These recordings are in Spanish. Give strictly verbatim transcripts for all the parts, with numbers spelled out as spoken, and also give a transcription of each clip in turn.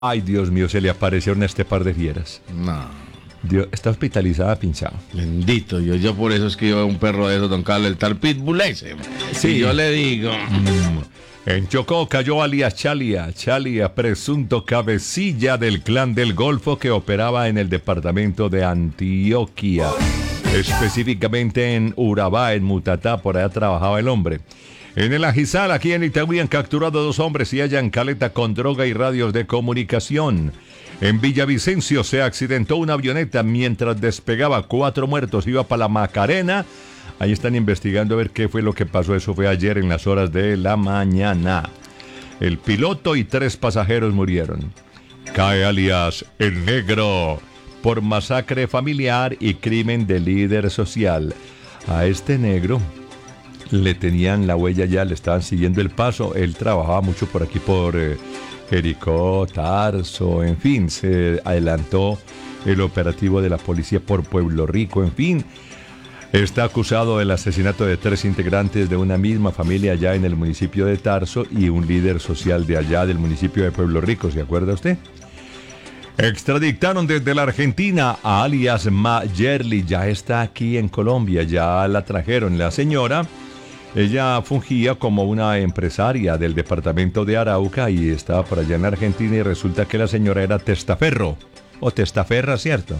Ay, Dios mío, se le aparecieron a este par de fieras. No. Dios, está hospitalizada, pinchado. Bendito Dios, yo por eso es que yo un perro de esos, don Carlos, el tal Pitbull ese. Sí. Y yo le digo. Mm. En Chocó cayó alias Chalia, Chalia, presunto cabecilla del clan del Golfo que operaba en el departamento de Antioquia. Específicamente en Urabá, en Mutatá, por allá trabajaba el hombre. En el Ajizal, aquí en Itagüí, han capturado dos hombres y hallan caleta con droga y radios de comunicación. En Villavicencio se accidentó una avioneta mientras despegaba, cuatro muertos, iba para la Macarena. Ahí están investigando a ver qué fue lo que pasó. Eso fue ayer en las horas de la mañana. El piloto y tres pasajeros murieron. Cae alias El Negro por masacre familiar y crimen de líder social. A este negro le tenían la huella ya, le estaban siguiendo el paso. Él trabajaba mucho por aquí, por eh, Jericó, Tarso, en fin. Se adelantó el operativo de la policía por Pueblo Rico, en fin. Está acusado del asesinato de tres integrantes de una misma familia allá en el municipio de Tarso y un líder social de allá del municipio de Pueblo Rico, ¿se acuerda usted? Extraditaron desde la Argentina a alias Mayerly, ya está aquí en Colombia, ya la trajeron. La señora, ella fungía como una empresaria del departamento de Arauca y estaba por allá en Argentina, y resulta que la señora era testaferro, o testaferra, ¿cierto?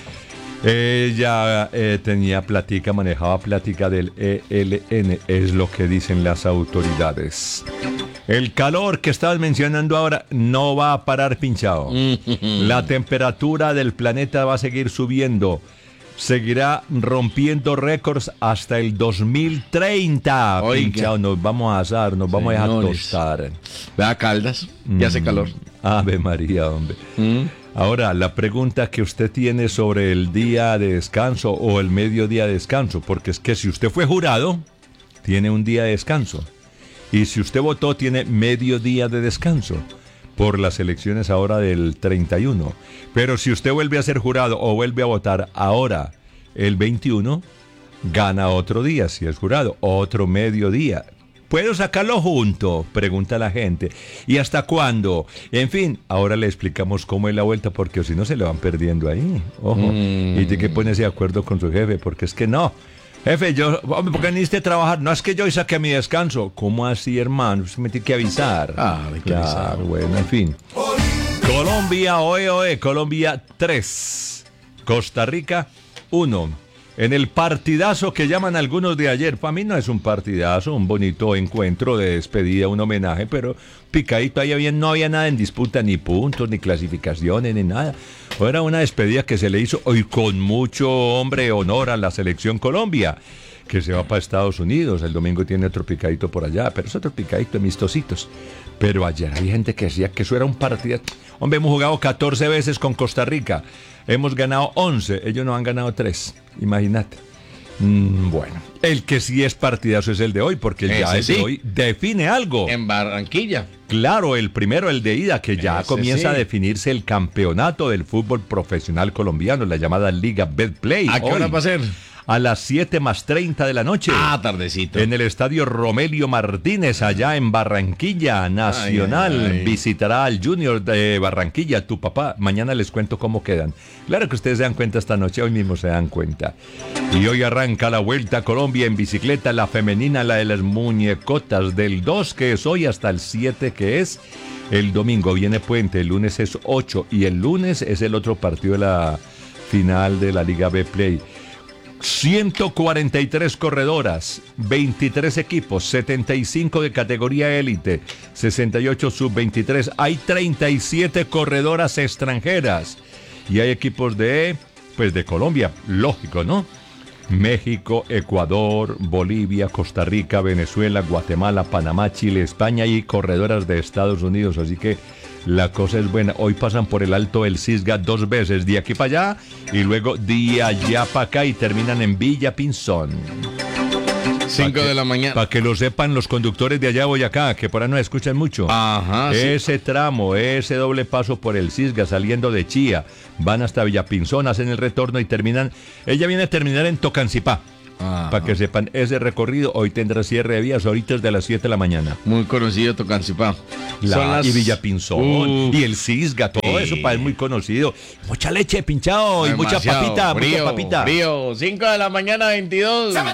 Ella eh, tenía plática, manejaba plática del E L N, es lo que dicen las autoridades. El calor que estabas mencionando ahora no va a parar, pinchado. La temperatura del planeta va a seguir subiendo. Seguirá rompiendo récords hasta el dos mil treinta. Oiga. Pinchado, nos vamos a asar, nos vamos a dejar tostar. Vea Caldas, ya hace calor. Ave María, hombre. Mm. Ahora, la pregunta que usted tiene sobre el día de descanso o el mediodía de descanso, porque es que si usted fue jurado, tiene un día de descanso. Y si usted votó, tiene medio día de descanso por las elecciones ahora del treinta y uno. Pero si usted vuelve a ser jurado o vuelve a votar ahora, el veintiuno, gana otro día, si es jurado, otro mediodía. ¿Puedo sacarlo junto?, pregunta la gente. ¿Y hasta cuándo? En fin, ahora le explicamos cómo es la vuelta, porque si no se le van perdiendo ahí. Ojo. Mm. Y tiene que ponerse de acuerdo con su jefe, porque es que no. Jefe, yo, hombre, ¿por qué viniste a trabajar? No, es que yo hoy saqué mi descanso. ¿Cómo así, hermano? Usted me tiene que avisar. Ah, hay que claro, avisar. Bueno, en fin. Colombia, oe, oe, Colombia tres. Costa Rica uno. En el partidazo que llaman algunos de ayer, para mí no es un partidazo, un bonito encuentro de despedida, un homenaje, pero picadito, ahí había, no había nada en disputa, ni puntos, ni clasificaciones, ni nada. Era una despedida que se le hizo hoy con mucho, hombre, honor a la selección Colombia, que se va para Estados Unidos. El domingo tiene otro picadito por allá, pero es otro picadito amistositos. Pero ayer hay gente que decía que eso era un partido. Hombre, hemos jugado catorce veces con Costa Rica, hemos ganado once, ellos no han ganado tres, imagínate. Mm, bueno, el que sí es partidazo es el de hoy, porque Ese ya el sí. de hoy define algo. En Barranquilla. Claro, el primero, el de ida, que ya Ese comienza sí. a definirse el campeonato del fútbol profesional colombiano, la llamada Liga Betplay. ¿A qué Hoy, hora va a ser? A las siete más treinta de la noche. Ah, tardecito. En el estadio Romelio Martínez, allá en Barranquilla, Nacional. Ay, ay. Visitará al Junior de Barranquilla, tu papá. Mañana les cuento cómo quedan. Claro que ustedes se dan cuenta esta noche, hoy mismo se dan cuenta. Y hoy arranca la Vuelta a Colombia en bicicleta, la femenina, la de las muñecotas, del dos, que es hoy, hasta el siete, que es el domingo. Viene puente, el lunes es ocho, y el lunes es el otro partido de la final de la Liga Betplay. ciento cuarenta y tres corredoras, veintitrés equipos, setenta y cinco de categoría élite, sesenta y ocho sub veintitrés. Hay treinta y siete corredoras extranjeras y hay equipos de, pues de Colombia, lógico, ¿no? México, Ecuador, Bolivia, Costa Rica, Venezuela, Guatemala, Panamá, Chile, España y corredoras de Estados Unidos. Así que la cosa es buena. Hoy pasan por el Alto del Cisga dos veces, de aquí para allá y luego de allá para acá, y terminan en Villa Pinzón. cinco de la mañana. Para que lo sepan los conductores de allá Boyacá, que por ahí nos escuchan mucho. Ajá, sí. Ese tramo, ese doble paso por el Cisga saliendo de Chía, van hasta Villapinzón, hacen el retorno y terminan. Ella viene a terminar en Tocancipá. Ajá. Para que sepan, ese recorrido hoy tendrá cierre de vías ahorita de las siete de la mañana. Muy conocido Tocancipá. La, Son las- Y Villapinzón, Uf. y el Cisga, todo Sí. eso pa, es muy conocido. Mucha leche pinchado y mucha Demasiado papita, frío, mucha papita. Frío, cinco de la mañana, veintidós.